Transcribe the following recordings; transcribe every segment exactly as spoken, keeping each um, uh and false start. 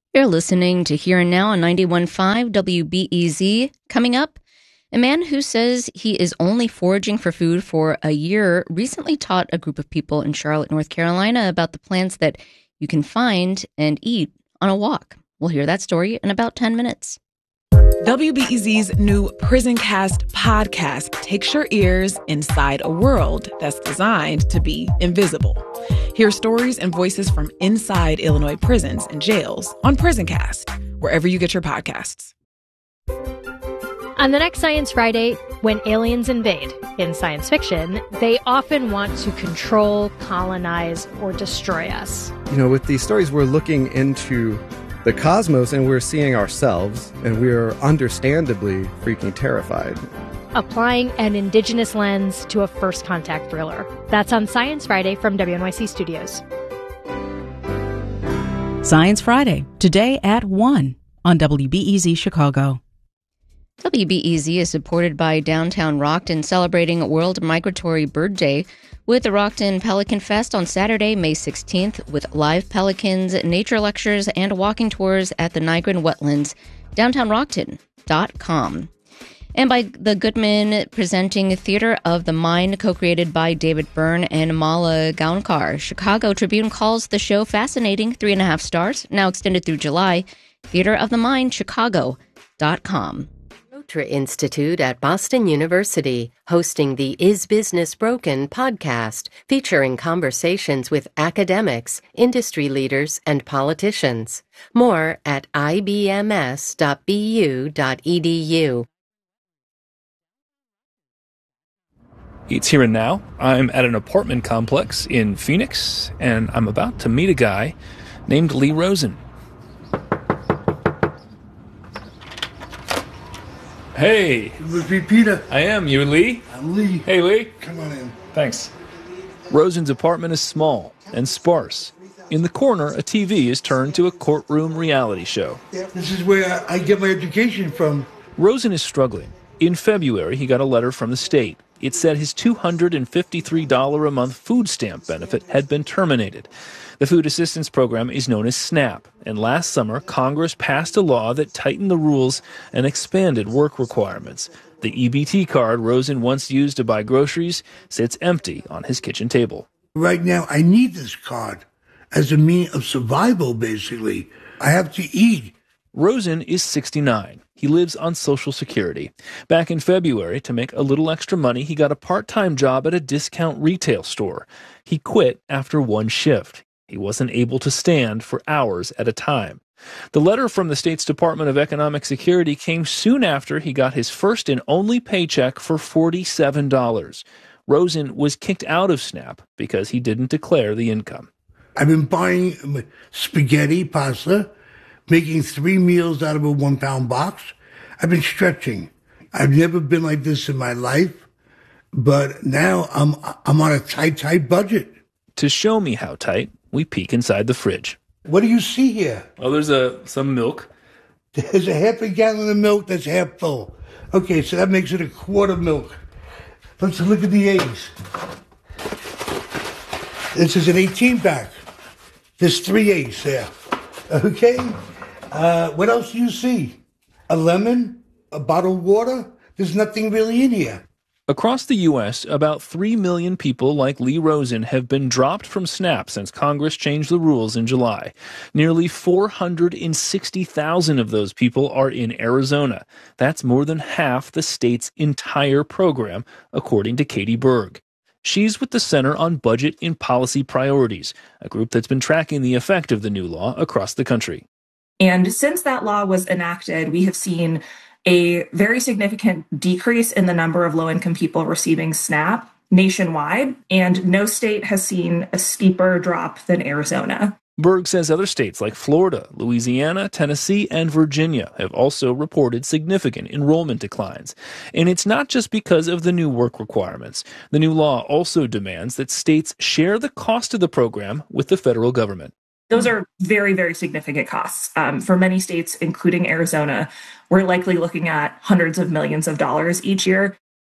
You're listening to Here and Now on ninety-one point five W B E Z. Coming up, a man who says he is only foraging for food for a year recently taught a group of people in Charlotte, North Carolina about the plants that you can find and eat on a walk. We'll hear that story in about ten minutes. W B E Z's new Prison Cast podcast takes your ears inside a world that's designed to be invisible. Hear stories and voices from inside Illinois prisons and jails on Prison Cast, wherever you get your podcasts. On the next Science Friday, when aliens invade in science fiction, they often want to control, colonize, or destroy us. You know, with these stories, we're looking into the cosmos and we're seeing ourselves, and we're understandably freaking terrified. Applying an indigenous lens to a first contact thriller. That's on Science Friday from W N Y C Studios. Science Friday, today at one on W B E Z Chicago. W B E Z is supported by Downtown Rockton, celebrating World Migratory Bird Day with the Rockton Pelican Fest on Saturday, May sixteenth, with live pelicans, nature lectures, and walking tours at the Nigrin Wetlands, downtown rockton dot com. And by the Goodman presenting Theater of the Mind, co-created by David Byrne and Mala Gaunkar. Chicago Tribune calls the show fascinating, three and a half stars, now extended through July. Theater of the Mind, chicago dot com. Rotra Institute at Boston University, hosting the Is Business Broken podcast, featuring conversations with academics, industry leaders, and politicians. More at I B M S dot B U dot E D U. It's Here and Now. I'm at an apartment complex in Phoenix, and I'm about to meet a guy named Lee Rosen. Hey! It must be Peter. I am. You Lee? I'm Lee. Hey, Lee. Come on in. Thanks. Rosen's apartment is small and sparse. In the corner, a T V is turned to a courtroom reality show. Yeah, this is where I get my education from. Rosen is struggling. In February, he got a letter from the state. It said his two hundred fifty-three dollars a month food stamp benefit had been terminated. The food assistance program is known as SNAP, and last summer, Congress passed a law that tightened the rules and expanded work requirements. The E B T card Rosen once used to buy groceries sits empty on his kitchen table. Right now, I need this card as a means of survival, basically. I have to eat. Rosen is sixty-nine. He lives on Social Security. Back in February, to make a little extra money, he got a part-time job at a discount retail store. He quit after one shift. He wasn't able to stand for hours at a time. The letter from the state's Department of Economic Security came soon after he got his first and only paycheck for forty-seven dollars. Rosen was kicked out of SNAP because he didn't declare the income. I've been buying spaghetti, pasta, making three meals out of a one-pound box. I've been stretching. I've never been like this in my life, but now I'm I'm on a tight, tight budget. To show me how tight, we peek inside the fridge. What do you see here? Oh, there's a some milk. There's a half a gallon of milk that's half full. Okay, so that makes it a quart of milk. Let's look at the eggs. This is an eighteen pack. There's three eggs there. Okay? Uh, what else do you see? A lemon? A bottle of water? There's nothing really in here. Across the U S, about three million people like Lee Rosen have been dropped from SNAP since Congress changed the rules in July. Nearly four hundred sixty thousand of those people are in Arizona. That's more than half the state's entire program, according to Katie Berg. She's with the Center on Budget and Policy Priorities, a group that's been tracking the effect of the new law across the country. And since that law was enacted, we have seen a very significant decrease in the number of low-income people receiving SNAP nationwide, and no state has seen a steeper drop than Arizona. Berg says other states like Florida, Louisiana, Tennessee, and Virginia have also reported significant enrollment declines. And it's not just because of the new work requirements. The new law also demands that states share the cost of the program with the federal government. Those are very, very significant costs. Um, for many states, including Arizona, we're likely looking at hundreds of millions of dollars each year.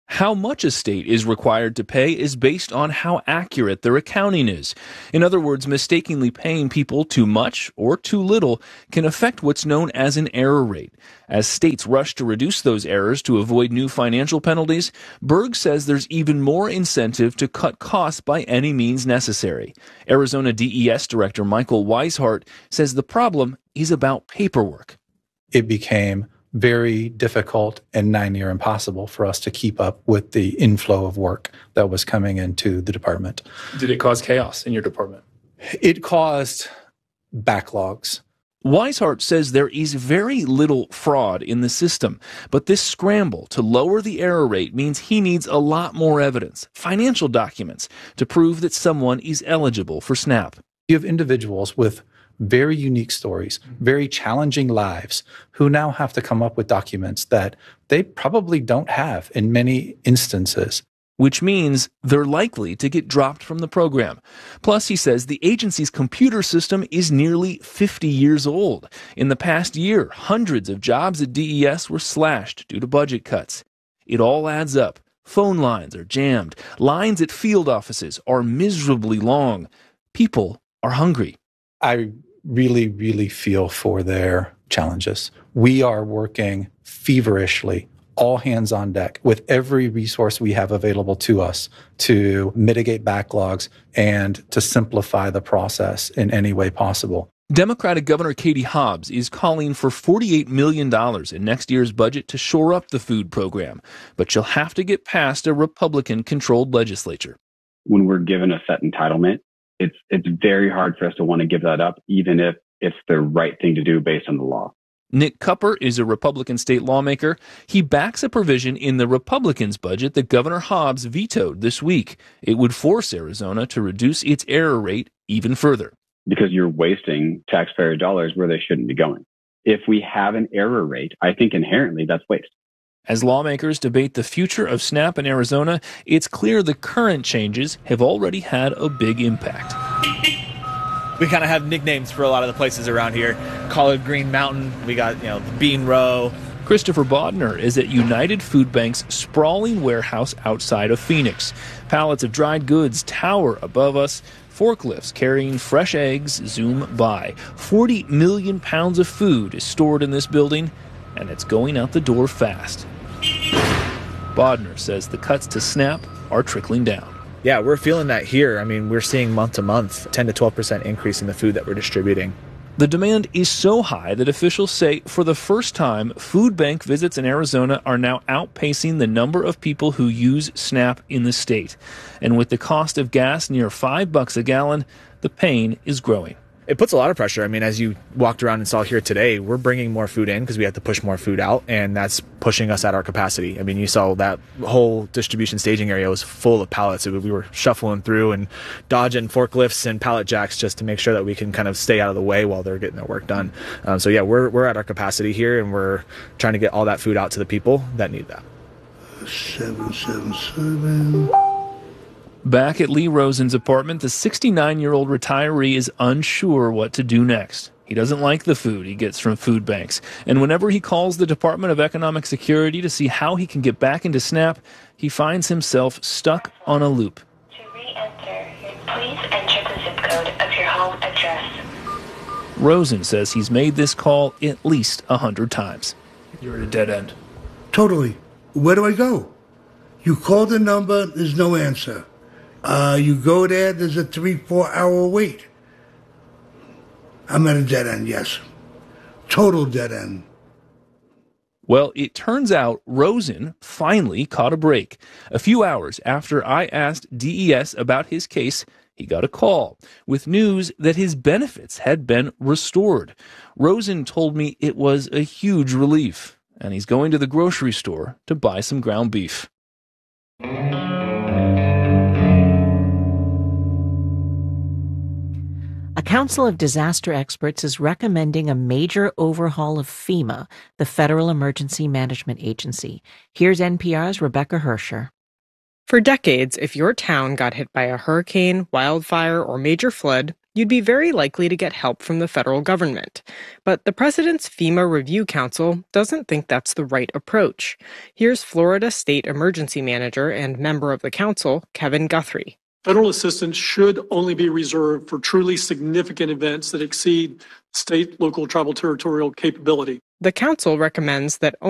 How much a state is required to pay is based on how accurate their accounting is. In other words, mistakenly paying people too much or too little can affect what's known as an error rate. As states rush to reduce those errors to avoid new financial penalties, Berg says there's even more incentive to cut costs by any means necessary. Arizona D E S Director Michael Weishart says the problem is about paperwork. It became very difficult and nigh near impossible for us to keep up with the inflow of work that was coming into the department. Did it cause chaos in your department? It caused backlogs. Weishart says there is very little fraud in the system, but this scramble to lower the error rate means he needs a lot more evidence, financial documents, to prove that someone is eligible for SNAP. You have individuals with very unique stories, very challenging lives, who now have to come up with documents that they probably don't have in many instances. Which means they're likely to get dropped from the program. Plus, he says the agency's computer system is nearly fifty years old. In the past year, hundreds of jobs at D E S were slashed due to budget cuts. It all adds up. Phone lines are jammed. Lines at field offices are miserably long. People are hungry. I really, really feel for their challenges. We are working feverishly, all hands on deck, with every resource we have available to us to mitigate backlogs and to simplify the process in any way possible. Democratic Governor Katie Hobbs is calling for forty-eight million dollars in next year's budget to shore up the food program, but she'll have to get past a Republican-controlled legislature. When we're given a set entitlement, It's it's very hard for us to want to give that up, even if it's the right thing to do based on the law. Nick Cupper is a Republican state lawmaker. He backs a provision in the Republicans' budget that Governor Hobbs vetoed this week. It would force Arizona to reduce its error rate even further. Because you're wasting taxpayer dollars where they shouldn't be going. If we have an error rate, I think inherently that's waste. As lawmakers debate the future of SNAP in Arizona, it's clear the current changes have already had a big impact. We kind of have nicknames for a lot of the places around here. Collard Green Mountain, we got, you know, the Bean Row. Christopher Bodner is at United Food Bank's sprawling warehouse outside of Phoenix. Pallets of dried goods tower above us. Forklifts carrying fresh eggs zoom by. forty million pounds of food is stored in this building, and it's going out the door fast. Bodner says the cuts to SNAP are trickling down. Yeah, we're feeling that here. I mean, we're seeing month to month, ten to twelve percent increase in the food that we're distributing. The demand is so high that officials say for the first time, food bank visits in Arizona are now outpacing the number of people who use SNAP in the state. And with the cost of gas near five bucks a gallon, the pain is growing. It puts a lot of pressure. I mean, as you walked around and saw here today, we're bringing more food in because we have to push more food out, and that's pushing us at our capacity. I mean, you saw that whole distribution staging area was full of pallets. We were shuffling through and dodging forklifts and pallet jacks just to make sure that we can kind of stay out of the way while they're getting their work done. Um, so yeah, we're we're at our capacity here, and we're trying to get all that food out to the people that need that. seven seven seven Back at Lee Rosen's apartment, the sixty-nine-year-old retiree is unsure what to do next. He doesn't like the food he gets from food banks, and whenever he calls the Department of Economic Security to see how he can get back into SNAP, he finds himself stuck on a loop. To re-enter, please enter the zip code of your home address. Rosen says he's made this call at least a hundred times. You're at a dead end. Totally. Where do I go? You call the number, there's no answer. Uh, you go there, there's a three, four hour wait. I'm at a dead end, yes. Total dead end. Well, it turns out Rosen finally caught a break. A few hours after I asked D E S about his case, he got a call with news that his benefits had been restored. Rosen told me it was a huge relief, and he's going to the grocery store to buy some ground beef. A council of disaster experts is recommending a major overhaul of FEMA, the Federal Emergency Management Agency. Here's N P R's Rebecca Hersher. For decades, if your town got hit by a hurricane, wildfire, or major flood, you'd be very likely to get help from the federal government. But the president's FEMA Review Council doesn't think that's the right approach. Here's Florida State Emergency Manager and member of the council, Kevin Guthrie. Federal assistance should only be reserved for truly significant events that exceed state, local, tribal, territorial capability. The council recommends that